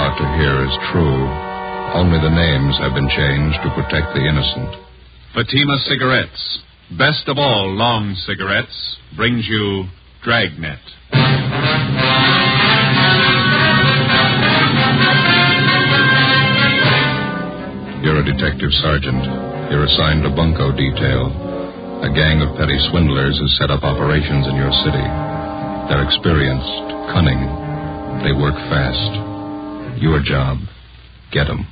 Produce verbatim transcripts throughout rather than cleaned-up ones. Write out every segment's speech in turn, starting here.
about to hear is true. Only the names have been changed to protect the innocent. Fatima Cigarettes, best of all long cigarettes, brings you Dragnet. You're a detective sergeant. You're assigned to bunco detail. A gang of petty swindlers has set up operations in your city. They're experienced, cunning. They work fast. Your job, get them.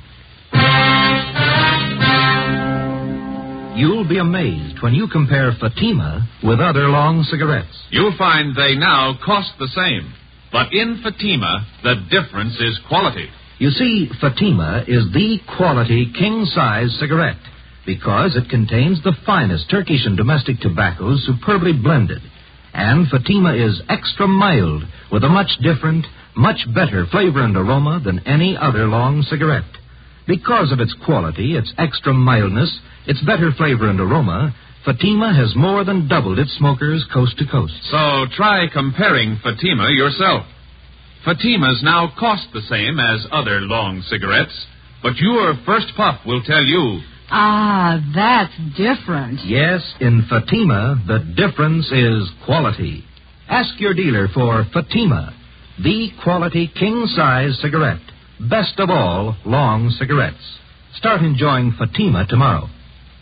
You'll be amazed when you compare Fatima with other long cigarettes. You'll find they now cost the same. But in Fatima, the difference is quality. You see, Fatima is the quality king-size cigarette because it contains the finest Turkish and domestic tobaccos superbly blended. And Fatima is extra mild with a much different, much better flavor and aroma than any other long cigarette. Because of its quality, its extra mildness, its better flavor and aroma, Fatima has more than doubled its smokers coast to coast. So try comparing Fatima yourself. Fatimas now cost the same as other long cigarettes, but your first puff will tell you. Ah, that's different. Yes, in Fatima, the difference is quality. Ask your dealer for Fatima, the quality king-size cigarette. Best of all long cigarettes. Start enjoying Fatima tomorrow.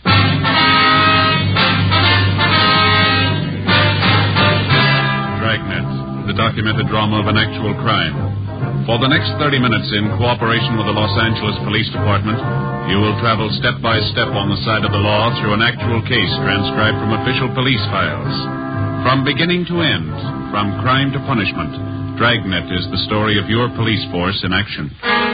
Dragnet, the documented drama of an actual crime. For the next thirty minutes, in cooperation with the Los Angeles Police Department, you will travel step by step on the side of the law through an actual case transcribed from official police files. From beginning to end, from crime to punishment, Dragnet is the story of your police force in action.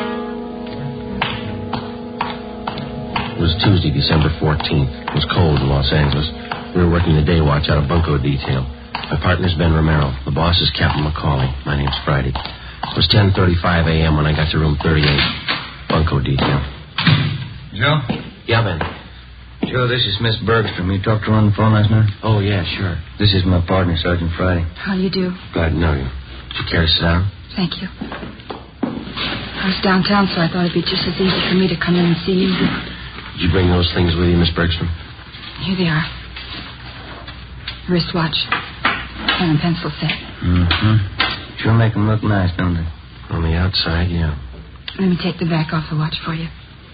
It was Tuesday, December fourteenth. It was cold in Los Angeles. We were working the day watch out of bunco detail. My partner's Ben Romero. The boss is Captain McCauley. My name's Friday. It was ten thirty-five a.m. when I got to room thirty-eight. Bunco detail. Joe? Yeah, Ben. Joe, this is Miss Bergstrom. You talked to her on the phone last night? Oh, yeah, sure. This is my partner, Sergeant Friday. How you do? Glad to know you. Would you care to sit down? Thank you. I was downtown, so I thought it'd be just as easy for me to come in and see you. Did you bring those things with you, Miss Bergstrom? Here they are. Wristwatch. Pen and pencil set. Mm-hmm. Sure make them look nice, don't they? On the outside, yeah. Let me take the back off the watch for you.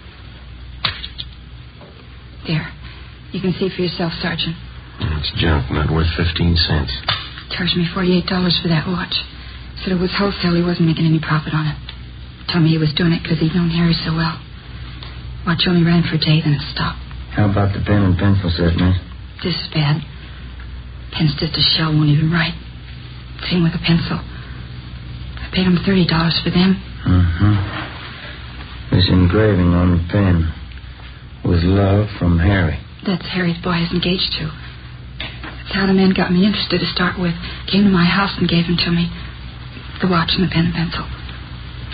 There. You can see for yourself, Sergeant. It's junk, not worth fifteen cents. Charged me forty-eight dollars for that watch. Said it was wholesale. He wasn't making any profit on it. Told me he was doing it because he'd known Harry so well. Watch only ran for a day, then it stopped. How about the pen and pencil set, miss? This is bad. Pen's just a shell, won't even write. Same with a pencil. I paid him thirty dollars for them. Mm-hmm. This engraving on the pen. With love from Harry. That's Harry's boy he's engaged to. That's how the man got me interested to start with. Came to my house and gave him to me. The watch and the pen and pencil.